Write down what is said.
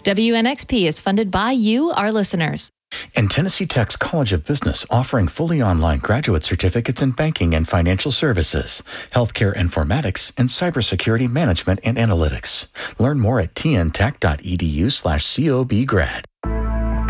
WNXP is funded by you, our listeners. And Tennessee Tech's College of Business, offering fully online graduate certificates in banking and financial services, healthcare informatics, and cybersecurity management and analytics. Learn more at tntech.edu/cobgrad.